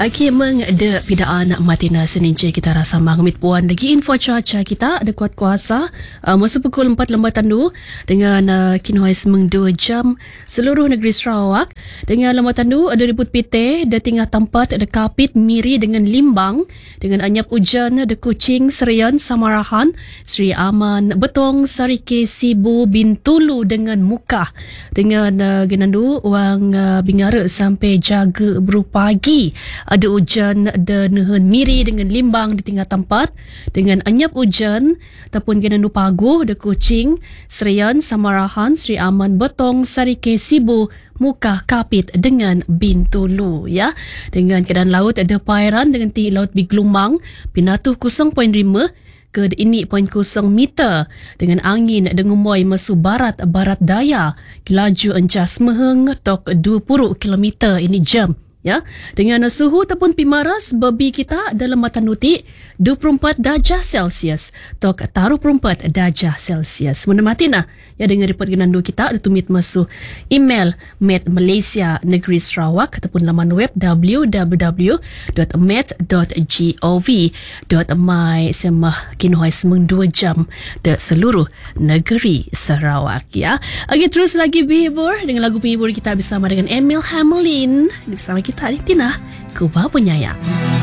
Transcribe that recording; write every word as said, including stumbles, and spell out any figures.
Okey, mengde pidaan matina Seninci kita rasa mangmit puan lagi info cuaca kita ada kuat kuasa uh, masa pukul empat lembat tandu dengan uh, kinhois meng dua jam seluruh negeri Sarawak dengan lembat tandu ada ribut pite ada tinggal tempat ada kapit miri dengan limbang dengan anyap hujan ada Kuching Serian Samarahan Sri Aman Betong Sarike Sibu Bintulu dengan Mukah dengan uh, genandu wang uh, Bingara sampai Jaga berupagi ada hujan ada nehen miri dengan limbang di tinggal tempat dengan anyap hujan ataupun genandu paguh ada Kuching Serian Samarahan Sri Aman Betong Sarike Sibu Mukah Kapit dengan Bintulu ya. Dengan keadaan laut ada Pairan dengan tinggi laut bergelombang pinatuh kosong perpuluhan lima ke ini poin kosong meter dengan angin dengumoy mesu barat barat daya laju encas meheng tok dua puluh kilometer ini jam ya. Dengan suhu ataupun pimaras babi kita dalam mata nutik dua puluh empat darjah Celsius tok taruh puluh empat darjah Celsius. Menemati nah ya dengan report genandu kita ada tumit masuk email Met Malaysia Negeri Sarawak ataupun laman web w w w dot met dot gov dot my semah kinhois meng dua jam de seluruh negeri Sarawak ya. Okey, terus lagi berhibur dengan lagu penghibur kita bersama dengan Emil Hamelin bersama kita Adik Tina Kubah Penyayang.